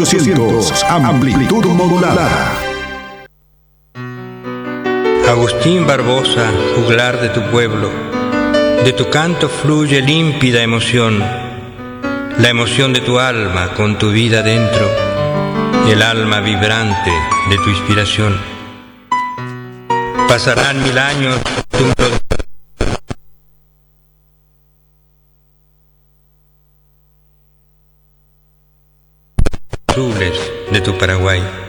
0800 Amplitud Modulada. Agustín Barbosa, juglar de tu pueblo, de tu canto fluye límpida emoción, la emoción de tu alma con tu vida dentro, el alma vibrante de tu inspiración. Pasarán 1000 años, azules de tu Paraguay.